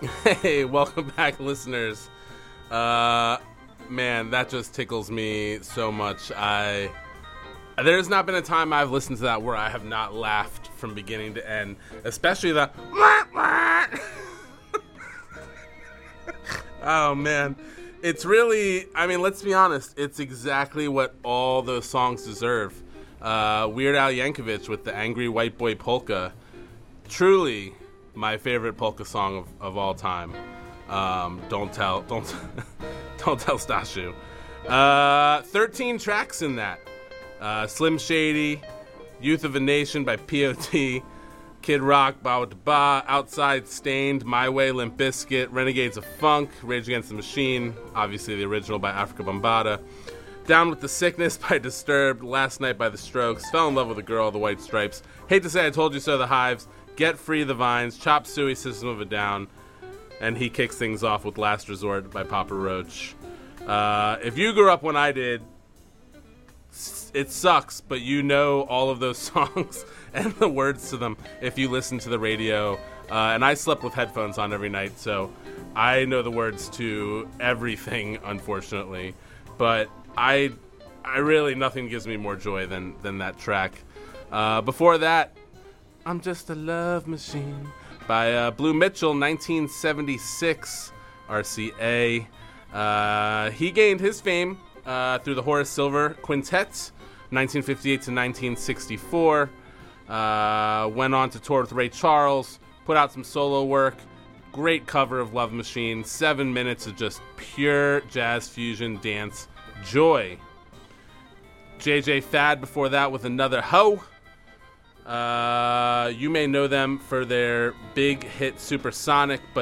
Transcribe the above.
Hey, welcome back, listeners. Man, that just tickles me so much. There's not been a time I've listened to that where I have not laughed from beginning to end, especially the oh, man. It's really, let's be honest, it's exactly what all those songs deserve. Weird Al Yankovic with the Angry White Boy Polka. Truly my favorite polka song of all time. Don't tell Stashu. 13 tracks in that. Slim Shady, Youth of a Nation by P.O.T., Kid Rock, Ba Ba Ba, Outside Stained, My Way, Limp Bizkit, Renegades of Funk, Rage Against the Machine, obviously the original by Africa Bambaataa, Down with the Sickness by Disturbed, Last Night by The Strokes, Fell in Love with a Girl, The White Stripes, Hate to Say I Told You So, The Hives, Get Free, The Vines, Chop Suey, System of a Down, and he kicks things off with Last Resort by Papa Roach. If you grew up when I did, it sucks, but you know all of those songs and the words to them if you listen to the radio. And I slept with headphones on every night, so I know the words to everything, unfortunately. But I really, nothing gives me more joy than that track. Before that, I'm Just a Love Machine by Blue Mitchell, 1976, RCA. He gained his fame through the Horace Silver Quintet, 1958 to 1964. Went on to tour with Ray Charles, put out some solo work. Great cover of Love Machine. 7 minutes of just pure jazz fusion dance joy. JJ Fad before that with Another Ho. You may know them for their big hit Supersonic, but